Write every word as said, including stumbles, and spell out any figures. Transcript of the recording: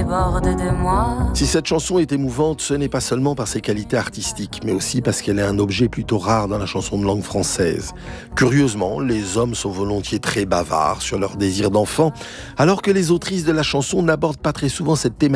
déborde de moi. Si cette chanson est émouvante, ce n'est pas seulement par ses qualités artistiques, mais aussi parce qu'elle est un objet plutôt rare dans la chanson de langue française. Curieusement, les hommes sont volontiers très bavards sur leur désir d'enfant, alors que les autrices de la chanson n'abordent pas très souvent cette thématique